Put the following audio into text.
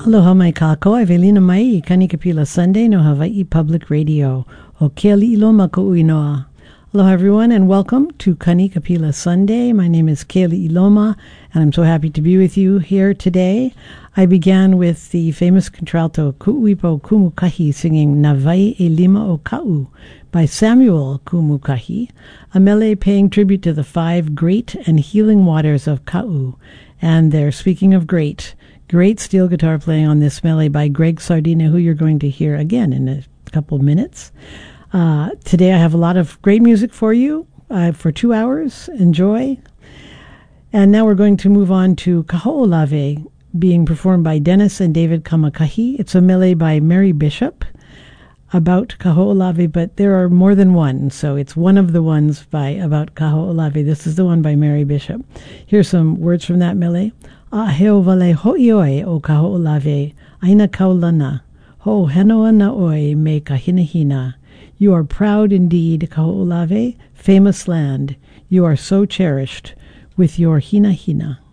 Aloha mai kākou, Evelina mai I Kanikapila Sunday no Hawaii Public Radio. O ke ali'ilo ma ka uinoa. Aloha everyone and welcome to Kanikapila Sunday. My name is Kaylee Iloma and I'm so happy to be with you here today. I began with the famous contralto Ku'uipo Kumukahi singing Nawai e Lima o Ka'u by Samuel Kumukahi, a mele paying tribute to the 5 great and healing waters of Ka'u. And they're speaking of great steel guitar playing on this mele by Greg Sardina, who you're going to hear again in a couple minutes. Today I have a lot of great music for you for 2 hours. Enjoy. And now we're going to move on to Kaho'olawe, being performed by Dennis and David Kamakahi. It's a mele by Mary Bishop about Kaho'olawe, but there are more than one, so it's one of the ones about Kaho'olawe. This is the one by Mary Bishop. Here's some words from that mele. Aheo wale ho'ioe o Kaho'olawe, aina kaulana, ho henoa na oi me ka hinahina. You are proud indeed, Kaho'olawe, famous land. You are so cherished with your hina hina.